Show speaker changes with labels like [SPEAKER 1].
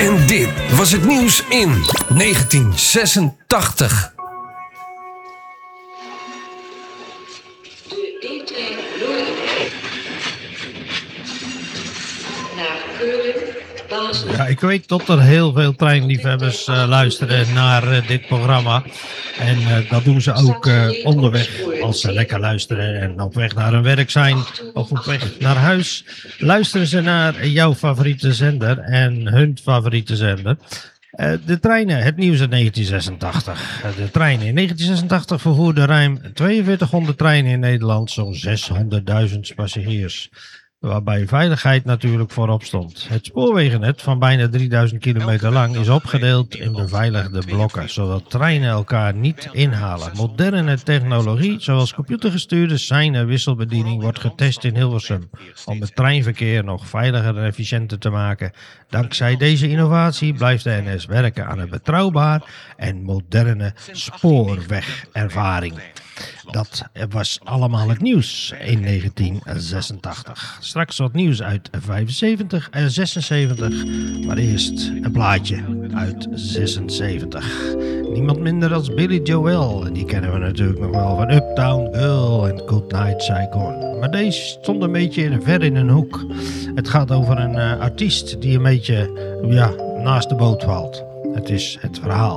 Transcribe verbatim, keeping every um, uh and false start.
[SPEAKER 1] En dit was het nieuws in negentien zesentachtig.
[SPEAKER 2] De E-trein Lorelei naar Keulen, Basel.
[SPEAKER 3] Ja, ik weet dat er heel veel treinliefhebbers uh, luisteren naar uh, dit programma. En uh, dat doen ze ook uh, onderweg als ze lekker luisteren en op weg naar hun werk zijn of op weg naar huis. Luisteren ze naar jouw favoriete zender en hun favoriete zender. Uh, de treinen, het nieuws uit negentien zesentachtig. Uh, de treinen in negentien zesentachtig vervoerden ruim tweeënveertighonderd treinen in Nederland zo'n zeshonderdduizend passagiers. Waarbij veiligheid natuurlijk voorop stond. Het spoorwegennet van bijna drieduizend kilometer lang is opgedeeld in beveiligde blokken, zodat treinen elkaar niet inhalen. Moderne technologie, zoals computergestuurde sein- en wisselbediening, wordt getest in Hilversum om het treinverkeer nog veiliger en efficiënter te maken. Dankzij deze innovatie blijft de N S werken aan een betrouwbaar en moderne spoorwegervaring. Dat was allemaal het nieuws in negentien zesentachtig. Straks wat nieuws uit vijfenzeventig en zesenzeventig, maar eerst een plaatje uit zesenzeventig. Niemand minder dan Billy Joel, en die kennen we natuurlijk nog wel van Uptown Girl en Good Night Saigon. Maar deze stond een beetje ver in een hoek. Het gaat over een uh, artiest die een beetje ja, naast de boot valt. Het is het verhaal